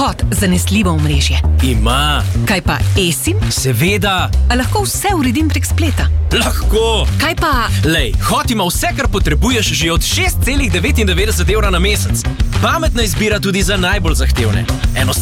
Hot zanesljivo omrežje. Ima. Kaj pa eSIM? Seveda. A lahko vse uredim prek spleta? Lahko. Kaj pa... Lej, Hot ima vse, kar potrebuješ že od 6,99 € na mesec. Pametna izbira tudi za najbolj zahtevne.